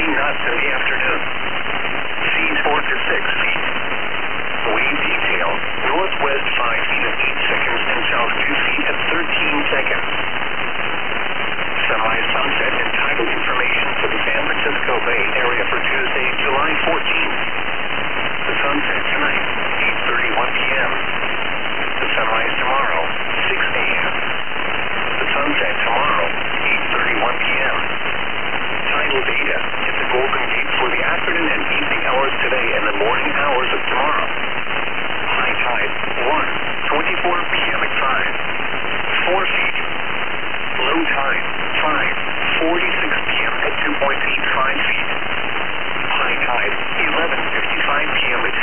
knots in the afternoon. Seas 4 to 6 feet. Wave detail, northwest 5 feet at 8 seconds and south 2 feet at 13 seconds. Semi-sunset and tidal information for the San Francisco Bay Area for Tuesday, July 14th. The sunset tonight, 8:31 p.m. The sunrise tomorrow, 6 a.m. The sunset tomorrow, 8:31 p.m. Tidal data at the Golden Gate for the afternoon and evening hours today and the morning hours of tomorrow. High tide, 1:24 p.m. at 5, 4 feet. Low tide, 5:46 p.m. at 2.85 feet. High tide, 11:55 p.m. at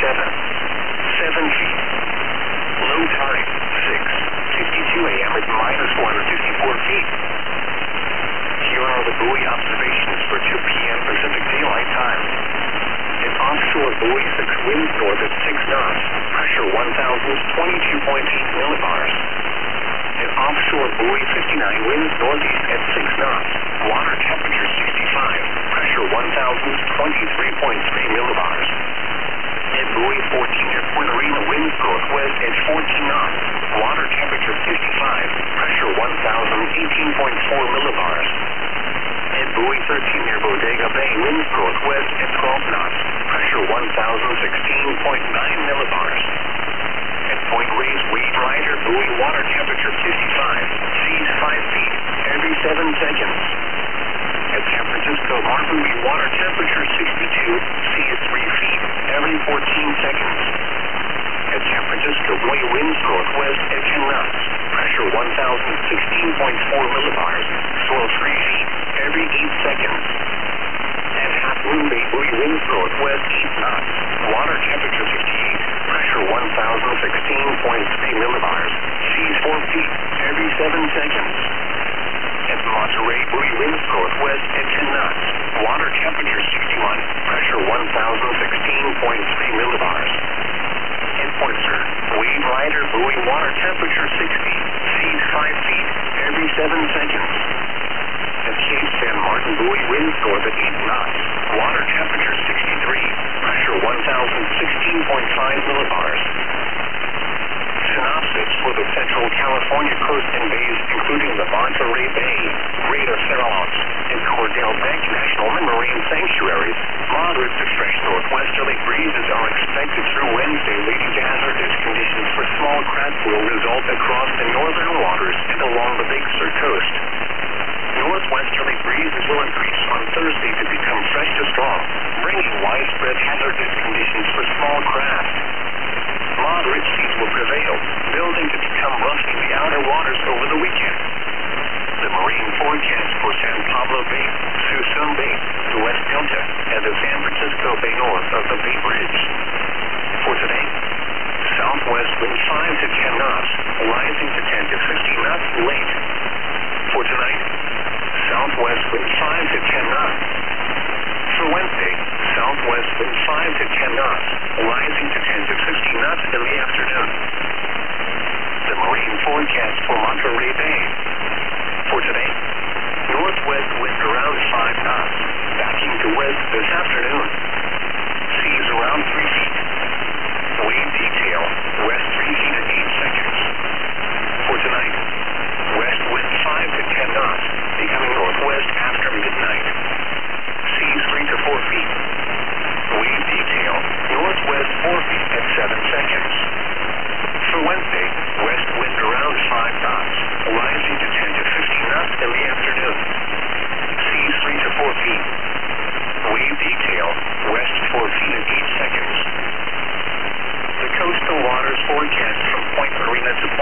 7 feet. Low tide, 6:52 a.m. at -154 feet. Here are the buoy observations for 2 p.m. Pacific Daylight Time. An offshore buoy 6 winds north at 6 knots, pressure 1,022.8 millibars. An offshore buoy 59 winds northeast at 6 knots, water temperature 65, pressure 1,023.3 millibars. At buoy 14 at Point Arena winds northwest at 14 knots, water temperature 55, pressure 1,018.4 millibars. At buoy 13 near Bodega Bay winds northwest at 12 knots, pressure 1,016.9 millibars. At Point Reyes Wade Rider buoy water temperature 55, seas 5 feet every 7 seconds. At San Francisco Martin Buoy water temperature 62, seas 3 feet every 14 seconds. At San Francisco Buoy winds northwest at 10 knots, pressure 1,016.4 millibars, swell 3 feet every 8 seconds. At Half Moon Bay buoy winds northwest 8 knots, water temperature 58, pressure 1,016.3 millibars, seas 4 feet every 7 seconds. At Monterey buoy winds northwest at 10 knots, water temperature 61, pressure 1,016.3 millibars. At Point Sur, Wade Rider buoy water temperature 60, seas 5 feet every 7 seconds. At Cape San Martin buoy winds north at 8 knots, water temperature 63, pressure 1,016.5 millibars. Synopsis for the Central California coast and bays, including the Monterey Bay, Greater Farallones, and Cordell Bank National Marine Sanctuaries. Moderate to fresh northwesterly breezes are expected through Wednesday, leading to hazardous conditions for small craft will result across the northern waters and along the Big Sur coast. Northwesterly breezes will increase on Thursday to become fresh to strong, bringing widespread hazardous conditions for small craft. Moderate seas will prevail, building to become rough in the outer waters over the weekend. The marine forecast for San Pablo Bay, Suisun Bay, the West Delta, and the San Francisco Bay north of the Bay Bridge. For today, southwest wind 5 to 10 knots, rising to 10 to 15 knots late. For tonight, southwest wind 5 to 10 knots. For Wednesday, southwest wind 5 to 10 knots, rising to 10 to 15 knots in the afternoon. The marine forecast for Monterey Bay. For today,